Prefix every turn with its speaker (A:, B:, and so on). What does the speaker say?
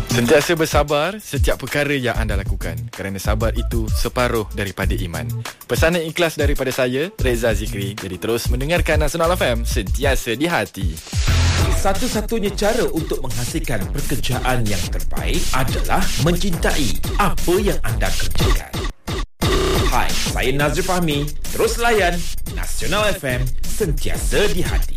A: Sentiasa bersabar setiap perkara yang anda lakukan, kerana sabar itu separuh daripada iman. Pesanan ikhlas daripada saya, Reza Zikri. Jadi terus mendengarkan Nasional FM, sentiasa di hati.
B: Satu-satunya cara untuk menghasilkan pekerjaan yang terbaik adalah mencintai apa yang anda kerjakan. Hai, saya Nazri Fahmi. Terus layan Nasional FM, sentiasa di hati.